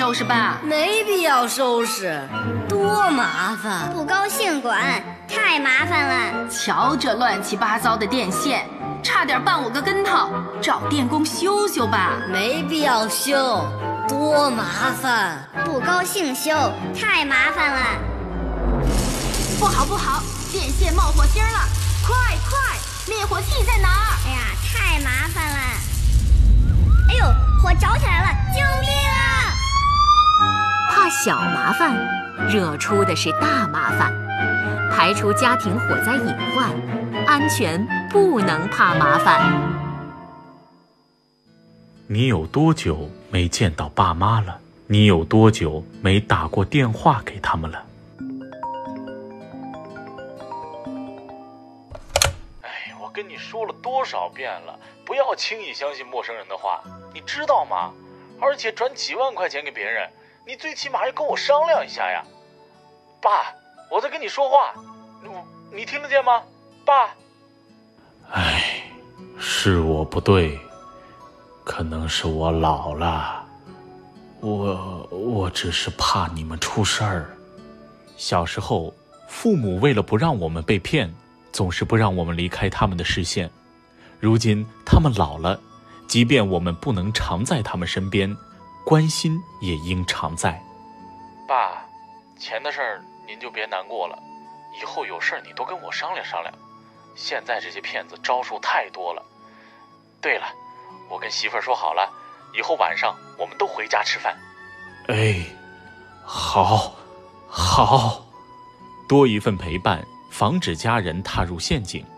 收拾吧。 没必要收拾，多麻烦。 不高兴管，太麻烦了。 瞧这乱七八糟的电线，差点绊我个跟头，找电工修修吧。 没必要修，多麻烦。 不高兴修，太麻烦了。 不好不好，电线冒火星了！快快，灭火器在哪儿？ 哎呀，太麻烦了！哎呦，火着起来了！救命啊！ 怕小麻烦，惹出的是大麻烦。排除家庭火灾隐患，安全不能怕麻烦。 你有多久没见到爸妈了？你有多久没打过电话给他们了？ 我跟你说了多少遍了，不要轻易相信陌生人的话，你知道吗？而且转几万块钱给别人，你最起码要跟我商量一下呀。爸，我在跟你说话，你听得见吗？爸。 是我不对，可能是我老了，我只是怕你们出事儿。小时候，父母为了不让我们被骗，总是不让我们离开他们的视线。如今他们老了，即便我们不能常在他们身边，关心也应常在。 爸，钱的事儿您就别难过了，以后有事儿你多跟我商量商量。现在这些骗子招数太多了。对了，我跟媳妇儿说好了，以后晚上我们都回家吃饭。 好，多一份陪伴，防止家人踏入陷阱。